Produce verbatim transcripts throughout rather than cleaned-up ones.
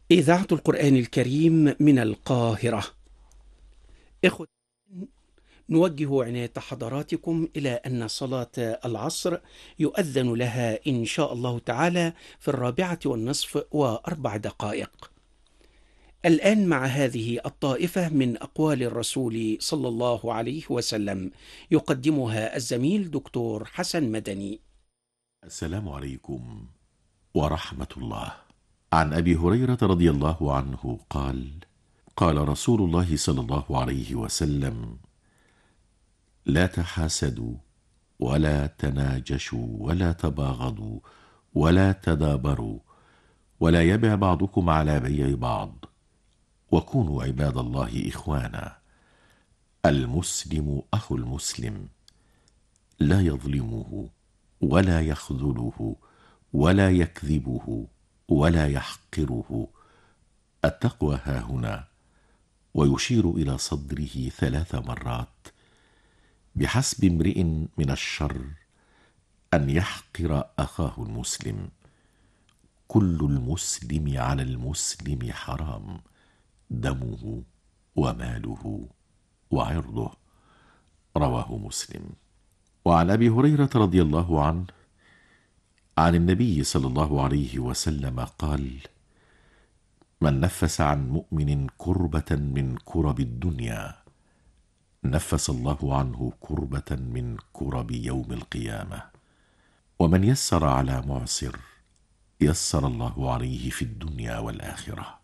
إذاعة القرآن الكريم من القاهرة. إخوة، نوجه عناية حضراتكم إلى أن صلاة العصر يؤذن لها إن شاء الله تعالى في الرابعة والنصف وأربع دقائق. الآن مع هذه الطائفة من أقوال الرسول صلى الله عليه وسلم، يقدمها الزميل دكتور حسن مدني. السلام عليكم ورحمة الله. عن أبي هريرة رضي الله عنه قال: قال رسول الله صلى الله عليه وسلم: لا تحاسدوا ولا تناجشوا ولا تباغضوا ولا تدابروا، ولا يبع بعضكم على بيع بعض، وكونوا عباد الله إخوانا. المسلم أخو المسلم، لا يظلمه ولا يخذله ولا يكذبه ولا يحقره. التقوى هاهنا، ويشير إلى صدره ثلاث مرات: بحسب امرئ من الشر أن يحقر أخاه المسلم. كل المسلم على المسلم حرام، دمه وماله وعرضه. رواه مسلم. وعن أبي هريرة رضي الله عنه عن النبي صلى الله عليه وسلم قال: من نفس عن مؤمن كربة من كرب الدنيا نفس الله عنه كربة من كرب يوم القيامة. ومن يسر على معسر يسر الله عليه في الدنيا والآخرة.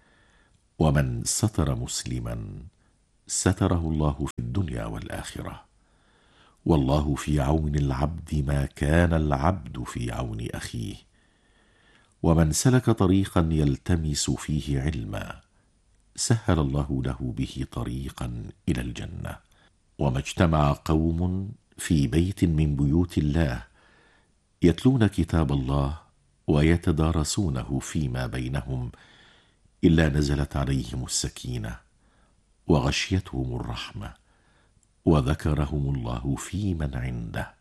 ومن ستر مسلما ستره الله في الدنيا والآخرة. والله في عون العبد ما كان العبد في عون أخيه. ومن سلك طريقا يلتمس فيه علما سهل الله له به طريقا إلى الجنة. وما اجتمع قوم في بيت من بيوت الله يتلون كتاب الله ويتدارسونه فيما بينهم إلا نزلت عليهم السكينة وغشيتهم الرحمة وذكرهم الله في من عنده.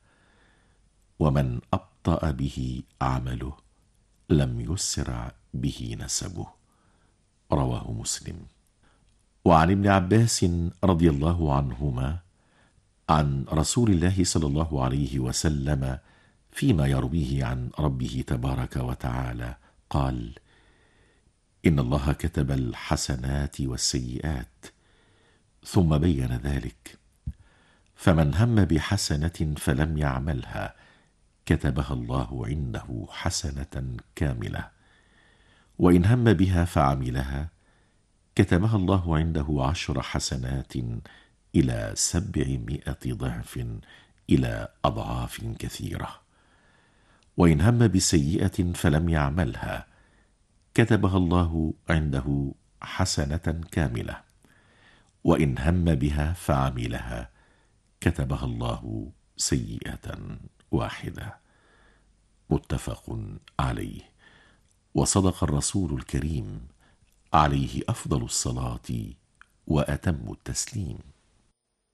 ومن أبطأ به عمله لم يسرع به نسبه. رواه مسلم. وعن ابن عباس رضي الله عنهما عن رسول الله صلى الله عليه وسلم فيما يرويه عن ربه تبارك وتعالى قال: إن الله كتب الحسنات والسيئات، ثم بين ذلك: فمن هم بحسنة فلم يعملها كتبها الله عنده حسنة كاملة، وإن هم بها فعملها كتبها الله عنده عشر حسنات إلى سبعمائة ضعف إلى أضعاف كثيرة. وإن هم بسيئة فلم يعملها كتبها الله عنده حسنة كاملة، وإن هم بها فعملها كتبها الله سيئة واحدة. متفق عليه. وصدق الرسول الكريم عليه أفضل الصلاة وأتم التسليم.